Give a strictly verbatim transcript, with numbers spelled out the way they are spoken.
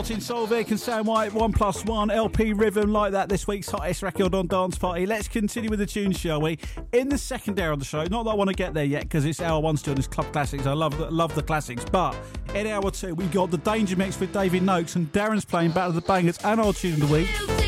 Solveig and Sam White, one plus one L P Rhythm, like that, this week's hottest record on Dance Party. Let's continue with the tunes, shall we? In the second hour of the show, not that I want to get there yet because it's hour one still, and it's club classics. I love the, love the classics, but in hour two we got the Danger Mix with David Noakes, and Darren's playing Battle of the Bangers and our tune of the week.